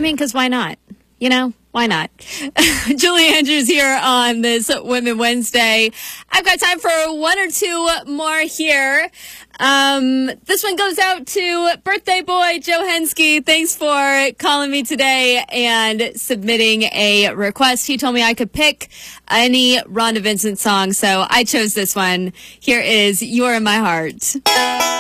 mean, because why not? You know, why not? Julie Andrews here on this Women Wednesday. I've got time for one or two more here. This one goes out to birthday boy Joe Henske. Thanks for calling me today and submitting a request. He told me I could pick any Rhonda Vincent song, so I chose this one. Here is You're in My Heart.